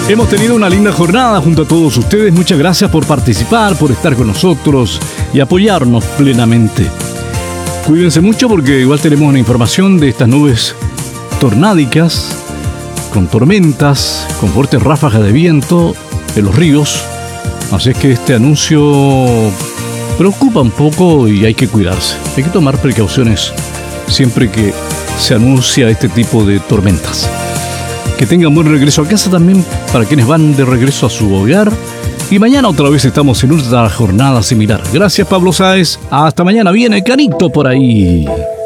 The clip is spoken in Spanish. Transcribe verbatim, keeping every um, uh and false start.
Hemos tenido una linda jornada junto a todos ustedes. Muchas gracias por participar, por estar con nosotros y apoyarnos plenamente. Cuídense mucho porque igual tenemos una información de estas nubes tornádicas, con tormentas, con fuertes ráfagas de viento en los ríos. Así es que este anuncio preocupa un poco y hay que cuidarse. Hay que tomar precauciones siempre que se anuncia este tipo de tormentas. Que tengan buen regreso a casa también para quienes van de regreso a su hogar. Y mañana otra vez estamos en otra jornada similar. Gracias, Pablo Sáez. Hasta mañana. Viene Canito por ahí.